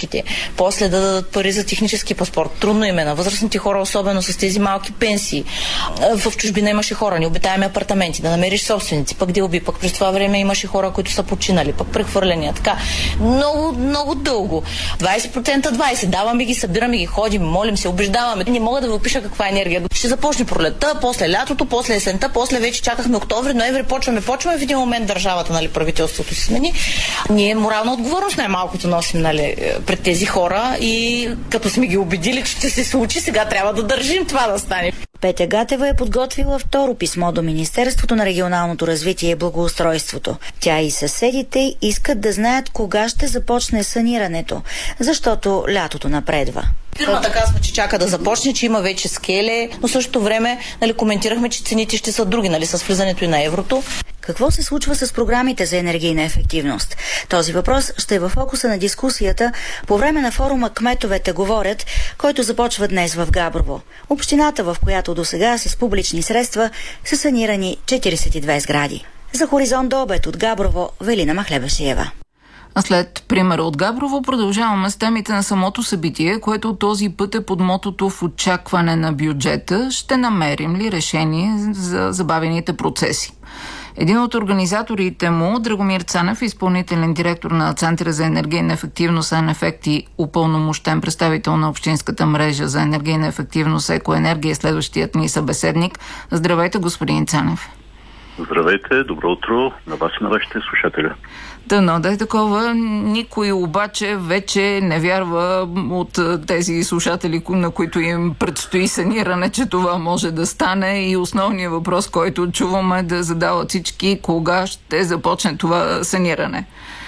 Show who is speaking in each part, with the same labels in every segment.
Speaker 1: колежките, после да дадат пари за технически паспорт. Трудно им е на възрастните хора, особено с тези малки пенсии. В чужбина имаше хора, необитаеми апартаменти, да намериш собственици, пък делби, пък през това време имаше хора, които са починали, пък прехвърления. Така, много дълго. 20%, 20%. Даваме ги, събираме ги, ходим, молим се, убеждаваме. Не мога да ви опиша каква енергия. Ще започне пролетта, после лятото, после есента, после вече чакахме октомври, ноември, почваме в един момент държавата, нали, правителството се смени. Ние морална отговорност най-малкото носим, нали, пред тези хора и като сме ги убедили, че ще се случи, сега трябва да държим това да стане.
Speaker 2: Петя Гатева е подготвила второ писмо до Министерството на регионалното развитие и благоустройството. Тя и съседите искат да знаят кога ще започне санирането, защото лятото напредва.
Speaker 1: Фирмата казва, че чака да започне, че има вече скеле, но в същото време, нали, коментирахме, че цените ще са други, нали, с влизането и на еврото.
Speaker 2: Какво се случва с програмите за енергийна ефективност? Този въпрос ще е във фокуса на дискусията по време на форума "Кметовете говорят", който започва днес в Габрово. Общината, в която досега с публични средства са санирани 42 сгради. За Хоризонт до обед от Габрово, Велина Махлебашиева.
Speaker 3: А след примера от Габрово продължаваме с темите на самото събитие, което този път е под мотото "В очакване на бюджета. Ще намерим ли решение за забавените процеси?" Един от организаторите му, Драгомир Цанев, изпълнителен директор на Центъра за енергийна ефективност "Енефект" и упълномощен представител на Общинската мрежа за енергийна ефективност "Екоенергия", следващият ни събеседник. Здравейте, господин Цанев.
Speaker 4: Здравейте, добро утро на вас и на вашите слушатели.
Speaker 3: Дано да е такова. Никой обаче вече не вярва от тези слушатели, на които им предстои саниране, че това може да стане, и основният въпрос, който чуваме да задават всички: кога ще започне това саниране?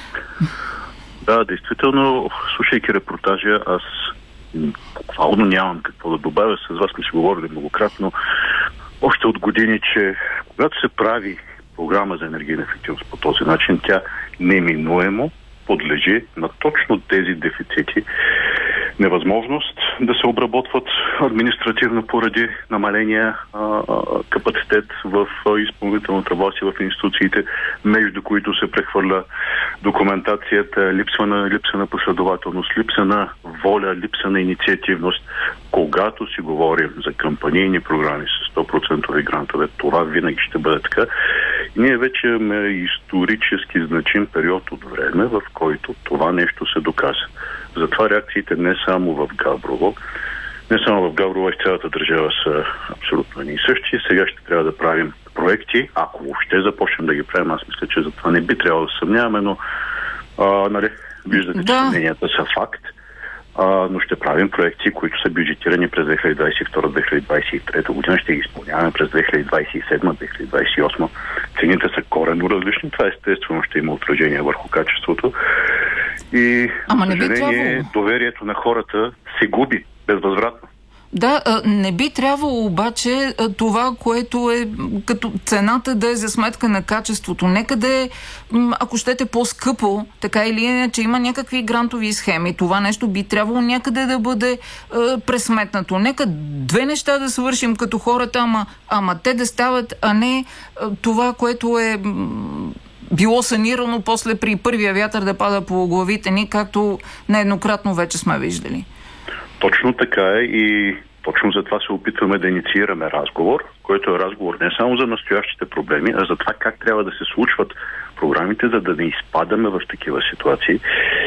Speaker 4: Да, действително, слушайки репортажа, аз буквално нямам какво да добавя. С вас сме си говорили многократно още от години, че когато се прави програма за енергийна ефективност по този начин, тя неминуемо подлежи на точно тези дефицити. Невъзможност да се обработват административно поради намаления капацитет в изпълнителната власт и в институциите, между които се прехвърля документацията, липса на последователност, липса на воля, липса на инициативност. Когато си говорим за кампанийни програми с 100% грантове, това винаги ще бъде така. И ние вече имаме исторически значим период от време, в който това нещо се доказа. Затова реакциите не само в Габрово, а и в цялата държава са абсолютно едни и същи. Сега ще трябва да правим проекти, ако въобще започнем да ги правим. Аз мисля, че за това не би трябвало да съмняваме, но виждате, че съмненията са факт. Но ще правим проекти, които са бюджетирани през 2022-2023 година. Ще ги изпълняваме през 2027-2028. Цените са коренно различни. Това естествено ще има отражение върху качеството. И, за съжаление, доверието на хората се губи безвъзвратно.
Speaker 3: Да, не би трябвало обаче това, което е като цената, да е за сметка на качеството. Нека да е, ако щете, по-скъпо, така или иначе има някакви грантови схеми. Това нещо би трябвало някъде да бъде пресметнато. Нека две неща да свършим като хората, ама те да стават, а не това, което е било санирано, после при първия вятър да пада по главите ни, както нееднократно вече сме виждали.
Speaker 4: Точно така е, и точно за това се опитваме да инициираме разговор, който е разговор не само за настоящите проблеми, а за това как трябва да се случват програмите, за да не изпадаме в такива ситуации.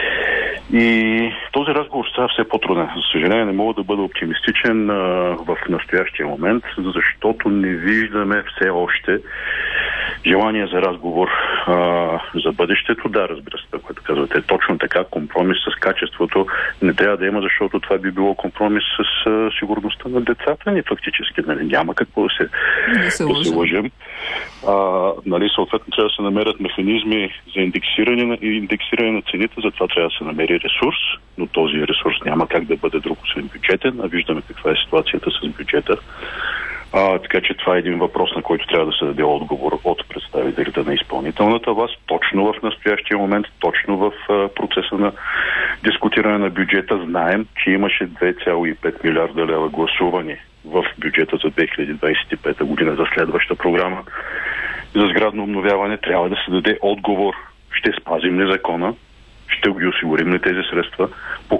Speaker 4: И този разговор става все по-труден. За съжаление, не мога да бъда оптимистичен в настоящия момент, защото не виждаме все още желание за разговор за бъдещето. Да, разбира се, това, което казвате, точно така. Компромис с качеството не трябва да има, защото това би било компромис с сигурността на децата ни фактически. Нали, няма какво да се лъжем. Съответно трябва да се намерят механизми за индексиране на цените, затова трябва да се намери ресурс, но този ресурс няма как да бъде друг освен бюджетен, а виждаме каква е ситуацията с бюджета. Така че това е един въпрос, на който трябва да се даде отговор от представителите на изпълнителната власт. Точно в настоящия момент, точно в процеса на дискутиране на бюджета, знаем, че имаше 2,5 милиарда лева гласувани в бюджета за 2025 година за следваща програма за сградно обновяване. Трябва да се даде отговор. Ще спазим ли закона? Ще ги осигурим ли тези средства?